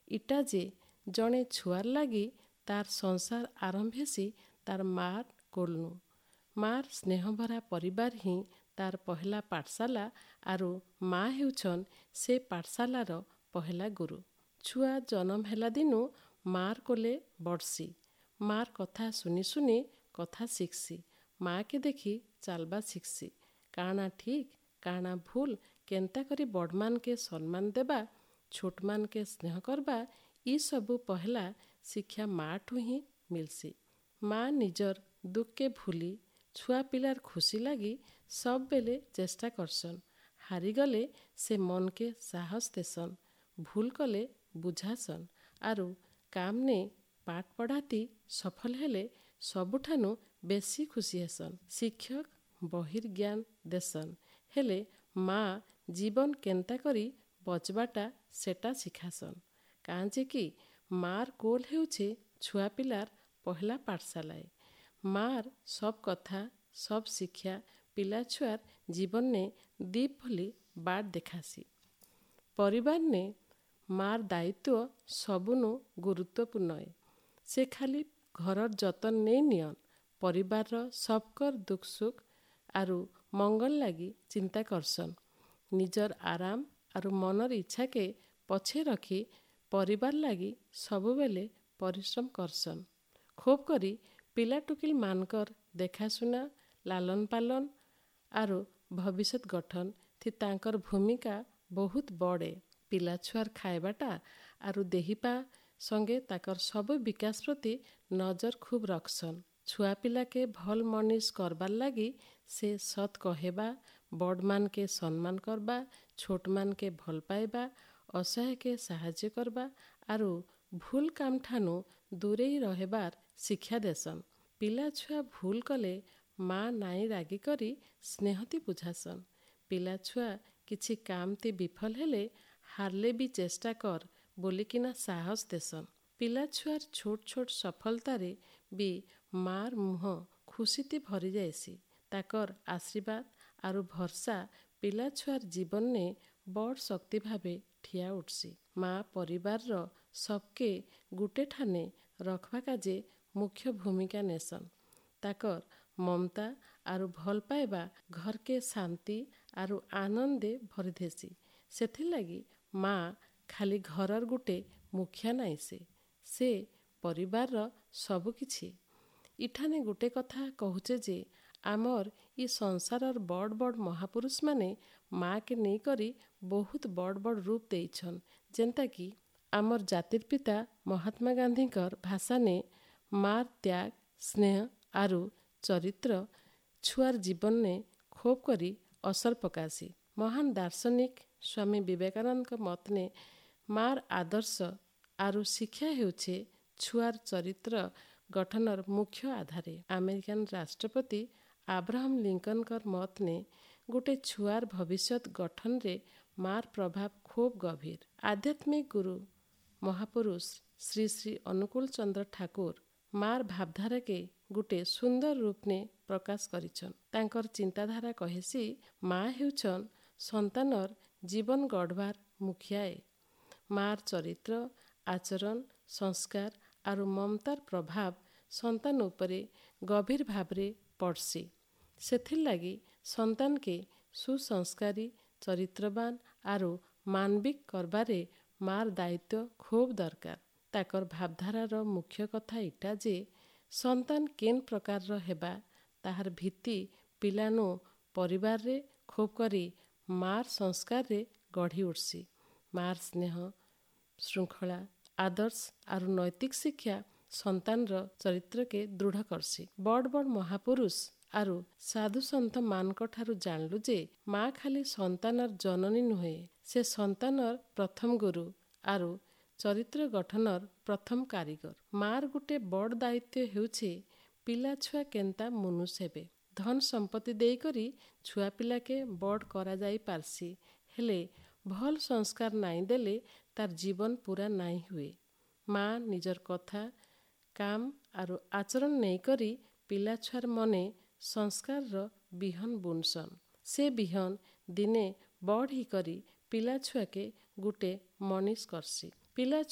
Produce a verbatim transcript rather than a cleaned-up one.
ଇଟା ଯେ ଜଣେ ଛୁଆର ଲାଗି ତାର ସଂସାର ଆରମ୍ଭ ହେସି ତାର ମାର କୋଲନୁ। ମାର ସ୍ନେହଭରା ପରିବାର ହିଁ ତାର ପହିଲା ପାଠଶାଲା ଆରୁ ମା ହେଉଛନ୍ ସେ ପାଠଶାଲାର ପହିଲା ଗୁରୁ। ଛୁଆ ଜନମ ହେଲା ଦିନୁ ମାର କୋଲେ ବଢ଼ସି। ମାର କଥା ଶୁନି ଶୁନି କଥା ଶିଖସି। ମାକେ ଦେଖି ଚାଲବା ଶିଖସି। କାଣା ଠିକ୍ କାଣା ଭୁଲ କେନ୍ତା କରି ବଡ଼ମାନକେ ସମ୍ମାନ ଦେବା ଛୋଟମାନକେ ସ୍ନେହ କରବା ଇ ସବୁ ପହିଲା ଶିକ୍ଷା ମାଠୁ ହିଁ ମିଲସି। ମା ନିଜର ଦୁଃଖକେ ଭୁଲି ଛୁଆ ପିଲାର ଖୁସି ଲାଗି ସବୁବେଲେ ଚେଷ୍ଟା କରସନ୍। ହାରିଗଲେ ସେ ମନକେ ସାହସ ଦେସନ୍। ଭୁଲ କଲେ ବୁଝାସନ୍ ଆରୁ କାମନେ ପାଠ ପଢ଼ାତି ସଫଳ ହେଲେ ସବୁଠାନୁ ବେଶୀ ଖୁସି ହେସନ୍। ଶିକ୍ଷକ ବହିର ଜ୍ଞାନ ଦେସନ୍ ହେଲେ ମା ଜୀବନ କେନ୍ତା କରି ବଞ୍ଚବାଟା ସେଟା ଶିଖାସନ୍। କାଁଜେ କି ମାର କୋଲ ହେଉଛେ ଛୁଆ ପିଲାର ପହିଲା ପାଠଶାଲାଏ। ମାର ସବ କଥା ସବ ଶିକ୍ଷା ପିଲା ଛୁଆର ଜୀବନରେ ଦୀପ ଭଳି ବାଟ ଦେଖାସି। ପରିବାରନେ ମାର ଦାୟିତ୍ୱ ସବୁନୁ ଗୁରୁତ୍ୱପୂର୍ଣ୍ଣ ଏ। ସେ ଖାଲି ଘରର ଯତନ ନେଇ ନିଅନ ପରିବାରର ସବକର ଦୁଃଖ ସୁଖ ଆରୁ ମଙ୍ଗଲ ଲାଗି ଚିନ୍ତା କରସନ୍। ନିଜର ଆରାମ ଆରୁ ମନର ଇଚ୍ଛାକେ ପଛେ ରଖି ପରିବାର ଲାଗି ସବୁବେଲେ ପରିଶ୍ରମ କରସନ୍। ଖୁବ୍ କରି ପିଲା ଟୁକିଲ ମାନଙ୍କର ଦେଖାଶୁନା ଲାଲନ ପାଲନ ଆରୁ ଭବିଷ୍ୟତ ଗଠନ ଥି ତାଙ୍କର ଭୂମିକା ବହୁତ ବଡ଼େ। ପିଲା ଛୁଆର ଖାଇବାଟା ଆରୁ ଦେହିପା ସଙ୍ଗେ ତାଙ୍କର ସବୁ ବିକାଶ ପ୍ରତି ନଜର ଖୁବ ରଖସନ୍। ଛୁଆ ପିଲାକେ ଭଲ ମନିଷ କରବାର ଲାଗି ସେ ସତ କହେବା ବଡ଼ମାନକେ ସମ୍ମାନ କରବା ଛୋଟମାନକେ ଭଲ ପାଇବା ଅସହାୟକେ ସାହାଯ୍ୟ କରବା ଆରୁ ଭୁଲ କାମଠାନୁ ଦୂରେଇ ରହିବାର ଶିକ୍ଷା ଦେସନ୍। ପିଲା ଛୁଆ ଭୁଲ କଲେ ମା ନାଇଁ ରାଗି କରି ସ୍ନେହତି ବୁଝାସନ୍। ପିଲା ଛୁଆ କିଛି କାମତି ବିଫଲ ହେଲେ ହାରଲେ ବି ଚେଷ୍ଟା କର ବୋଲିକିନା ସାହସ ଦେସନ୍। ପିଲା ଛୁଆର ଛୋଟ ଛୋଟ ସଫଳତାରେ ବି ମାର ମୁହଁ ଖୁସିତି ଭରି ଯାଇସି। ତାକର ଆଶୀର୍ବାଦ ଆରୁ ଭରସା ପିଲା ଛୁଆର ଜୀବନରେ ବଡ଼ ଶକ୍ତି ଭାବେ ଠିଆ ଉଠସି। ମା ପରିବାରର ସବକେ ଗୁଟେ ଠାନେ ରଖବା କାଜେ ମୁଖ୍ୟ ଭୂମିକା ନେସନ୍। ତାକର ମମତା ଆରୁ ଭଲ ପାଇବା ଘରକେ ଶାନ୍ତି ଆରୁ ଆନନ୍ଦେ ଭରିଦେସି। ସେଥିରଲାଗି ମା ଖାଲି ଘରର ଗୁଟେ ମୁଖିଆ ନାଇଁ ସେ ସେ ପରିବାରର ସବୁକିଛି। ଇଠାନେ ଗୁଟେ କଥା କହୁଛେ ଯେ ଆମର ଇ ସଂସାରର ବଡ଼ ବଡ଼ ମହାପୁରୁଷ ମାନେ ମାକେ ନେଇକରି ବହୁତ ବଡ଼ ବଡ଼ ରୂପ ଦେଇଛନ୍। ଯେନ୍ତାକି ଆମର ଜାତିର ପିତା ମହାତ୍ମା ଗାନ୍ଧୀଙ୍କର ଭାଷାନେ ମାର ତ୍ୟାଗ ସ୍ନେହ ଆରୁ ଚରିତ୍ର ଛୁଆର ଜୀବନରେ ଖୁବ୍ କରି ଅସର ପକାସି। ମହାନ ଦାର୍ଶନିକ ସ୍ୱାମୀ ବିବେକାନନ୍ଦଙ୍କ ମତନେ ମାର ଆଦର୍ଶ ଆରୁ ଶିକ୍ଷା ହେଉଛେ ଛୁଆର ଚରିତ୍ର ଗଠନର ମୁଖ୍ୟ ଆଧାରେ। ଆମେରିକାନ ରାଷ୍ଟ୍ରପତି ଆବ୍ରାହମ ଲିଙ୍କନଙ୍କର ମତନେ ଗୋଟେ ଛୁଆର ଭବିଷ୍ୟତ ଗଠନରେ ମାର ପ୍ରଭାବ ଖୁବ୍ ଗଭୀର। ଆଧ୍ୟାତ୍ମିକ ଗୁରୁ ମହାପୁରୁଷ ଶ୍ରୀ ଶ୍ରୀ ଅନୁକୂଳ ଚନ୍ଦ୍ର ଠାକୁର ମାର ଭାବଧାରାକେ ଗୋଟେ ସୁନ୍ଦର ରୂପନେ ପ୍ରକାଶ କରିଛନ୍। ତାଙ୍କର ଚିନ୍ତାଧାରା କହେସି ମା ହେଉଛନ୍ ସନ୍ତାନର ଜୀବନ ଗଢ଼ବାର ମୁଖିଆଏ। ମାର ଚରିତ୍ର ଆଚରଣ ସଂସ୍କାର ଆରୁ ମମତାର ପ୍ରଭାବ ସନ୍ତାନ ଉପରେ ଗଭୀର ଭାବରେ ପଡ଼ସି। ସେଥିରଲାଗି ସନ୍ତାନକେ ସୁସଂସ୍କାରୀ ଚରିତ୍ରବାନ ଆରୁ ମାନବିକ କରବାରେ ମାର ଦାୟିତ୍ୱ ଖୁବ୍ ଦରକାର। ତାକର ଭାବଧାରାର ମୁଖ୍ୟ କଥା ଇଟା ଯେ ସନ୍ତାନ କେନ୍ ପ୍ରକାରର ହେବା ତାହାର ଭିତ୍ତି ପିଲାନୁ ପରିବାରରେ ଖୁବ୍ କରି ମାର ସଂସ୍କାରରେ ଗଢ଼ି ଉଠସି। ମାର ସ୍ନେହ ଶୃଙ୍ଖଳା ଆଦର୍ଶ ଆରୁ ନୈତିକ ଶିକ୍ଷା ସନ୍ତାନର ଚରିତ୍ରକେ ଦୃଢ଼ କରସି। ବଡ଼ ବଡ଼ ମହାପୁରୁଷ ଆରୁ ସାଧୁ ସନ୍ଥ ମାନଙ୍କ ଠାରୁ ଜାଣିଲୁ ଯେ ମା ଖାଲି ସନ୍ତାନର ଜନନୀ ନୁହେଁ ସେ ସନ୍ତାନର ପ୍ରଥମ ଗୁରୁ ଆରୁ ଚରିତ୍ର ଗଠନର ପ୍ରଥମ କାରିଗର। ମାର ଗୋଟେ ବଡ଼ ଦାୟିତ୍ୱ ହେଉଛେ ପିଲା ଛୁଆ କେନ୍ତା ମନୁଷ ହେବେ। ଧନ ସମ୍ପତ୍ତି ଦେଇକରି ଛୁଆ ପିଲାକେ ବଡ଼ କରାଯାଇ ପାରସି ହେଲେ ଭଲ ସଂସ୍କାର ନାଇଁ ଦେଲେ ତାର ଜୀବନ ପୁରା ନାଇଁ ହୁଏ। ମା ନିଜର କଥା କାମ ଆରୁ ଆଚରଣ ନେଇକରି ପିଲା ଛୁଆର ମନେ ସଂସ୍କାରର ବିହନ ବୁଣସନ୍। ସେ ବିହନ ଦିନେ ବଡ଼ ହେଇକରି ପିଲା ଛୁଆକେ ଗୁଟେ ମନିଷ କରସି। ପିଲା